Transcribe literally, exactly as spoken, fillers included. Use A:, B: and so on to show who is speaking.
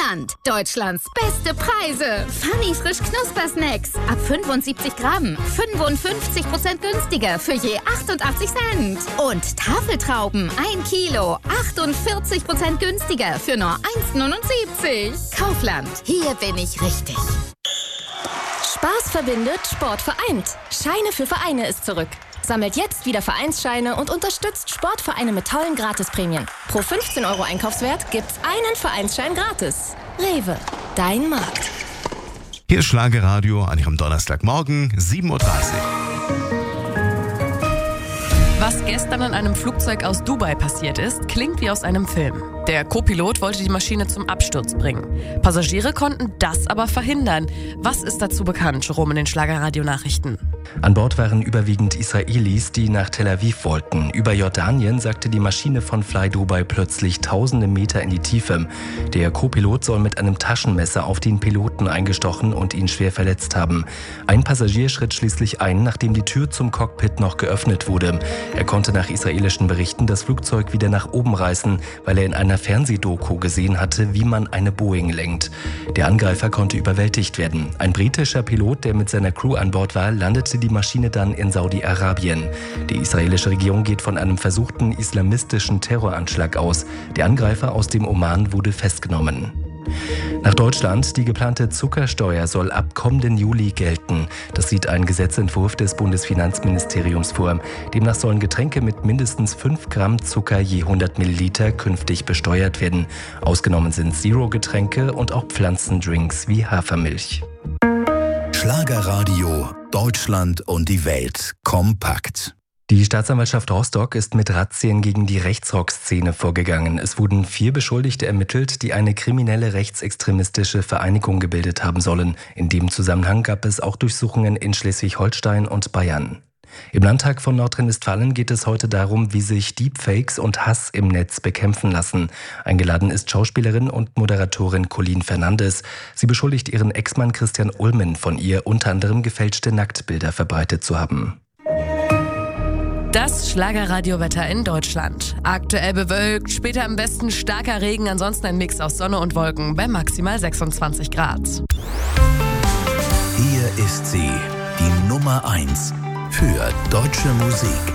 A: Kaufland. Deutschlands beste Preise. Funny frisch Knuspersnacks. Ab fünfundsiebzig Gramm. fünfundfünfzig Prozent günstiger für je achtundachtzig Cent. Und Tafeltrauben. ein Kilo. achtundvierzig Prozent günstiger für nur eins Komma neunundsiebzig. Kaufland. Hier bin ich richtig.
B: Spaß verbindet, Sport vereint. Scheine für Vereine ist zurück. Sammelt jetzt wieder Vereinsscheine und unterstützt Sportvereine mit tollen Gratisprämien. Pro fünfzehn Euro Einkaufswert gibt's einen Vereinsschein gratis. Rewe, dein Markt.
C: Hier ist Schlagerradio an Ihrem Donnerstagmorgen, sieben Uhr dreißig.
D: Was gestern an einem Flugzeug aus Dubai passiert ist, klingt wie aus einem Film. Der Co-Pilot wollte die Maschine zum Absturz bringen. Passagiere konnten das aber verhindern. Was ist dazu bekannt, Jerome, in den Schlagerradio-Nachrichten?
E: An Bord waren überwiegend Israelis, die nach Tel Aviv wollten. Über Jordanien sagte die Maschine von Fly Dubai plötzlich tausende Meter in die Tiefe. Der Co-Pilot soll mit einem Taschenmesser auf den Piloten eingestochen und ihn schwer verletzt haben. Ein Passagier schritt schließlich ein, nachdem die Tür zum Cockpit noch geöffnet wurde. Er konnte nach israelischen Berichten das Flugzeug wieder nach oben reißen, weil er in einer Fernsehdoku gesehen hatte, wie man eine Boeing lenkt. Der Angreifer konnte überwältigt werden. Ein britischer Pilot, der mit seiner Crew an Bord war, landete die Maschine dann in Saudi-Arabien. Die israelische Regierung geht von einem versuchten islamistischen Terroranschlag aus. Der Angreifer aus dem Oman wurde festgenommen. Nach Deutschland, die geplante Zuckersteuer soll ab kommenden Juli gelten. Das sieht ein Gesetzentwurf des Bundesfinanzministeriums vor. Demnach sollen Getränke mit mindestens fünf Gramm Zucker je hundert Milliliter künftig besteuert werden. Ausgenommen sind Zero-Getränke und auch Pflanzendrinks wie Hafermilch.
F: Schlagerradio, Deutschland und die Welt kompakt.
E: Die Staatsanwaltschaft Rostock ist mit Razzien gegen die Rechtsrock-Szene vorgegangen. Es wurden vier Beschuldigte ermittelt, die eine kriminelle rechtsextremistische Vereinigung gebildet haben sollen. In dem Zusammenhang gab es auch Durchsuchungen in Schleswig-Holstein und Bayern. Im Landtag von Nordrhein-Westfalen geht es heute darum, wie sich Deepfakes und Hass im Netz bekämpfen lassen. Eingeladen ist Schauspielerin und Moderatorin Colleen Fernandes. Sie beschuldigt ihren Ex-Mann Christian Ulmen, von ihr unter anderem gefälschte Nacktbilder verbreitet zu haben.
D: Das Schlagerradiowetter in Deutschland. Aktuell bewölkt, später im Westen starker Regen, ansonsten ein Mix aus Sonne und Wolken bei maximal sechsundzwanzig Grad.
F: Hier ist sie, die Nummer eins für deutsche Musik.